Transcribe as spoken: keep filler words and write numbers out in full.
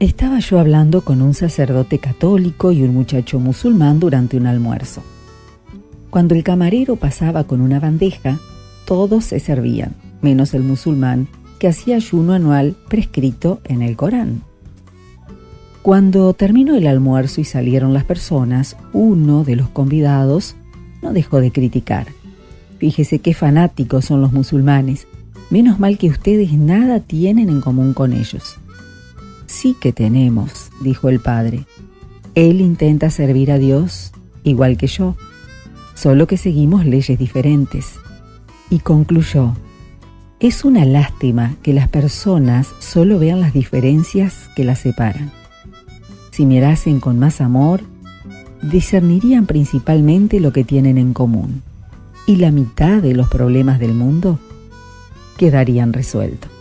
Estaba yo hablando con un sacerdote católico y un muchacho musulmán durante un almuerzo. Cuando el camarero pasaba con una bandeja, todos se servían, menos el musulmán, que hacía ayuno anual prescrito en el Corán. Cuando terminó el almuerzo y salieron las personas, uno de los convidados no dejó de criticar. Fíjese qué fanáticos son los musulmanes. Menos mal que ustedes nada tienen en común con ellos. Sí que tenemos, dijo el padre. Él intenta servir a Dios igual que yo, solo que seguimos leyes diferentes. Y concluyó: es una lástima que las personas solo vean las diferencias que las separan. Si mirasen con más amor, discernirían principalmente lo que tienen en común, y la mitad de los problemas del mundo quedarían resueltos.